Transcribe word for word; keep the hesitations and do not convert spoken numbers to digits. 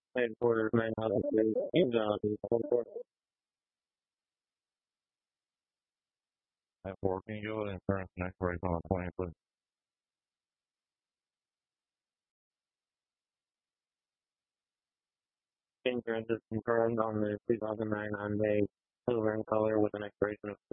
Headquarters may not include John. At four, can you go with insurance and expiration on the twenty, please? Insurance is confirmed on the two thousand nine Hyundai silver in color with an expiration of